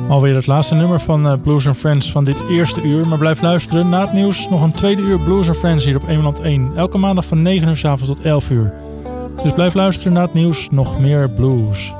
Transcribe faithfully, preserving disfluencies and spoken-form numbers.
Alweer het laatste nummer van uh, Blues and Friends van dit eerste uur. Maar blijf luisteren. Na het nieuws nog een tweede uur Blues and Friends hier op Eemland één. Elke maandag van negen uur 's avonds tot elf uur. Dus blijf luisteren na het nieuws. Nog meer blues.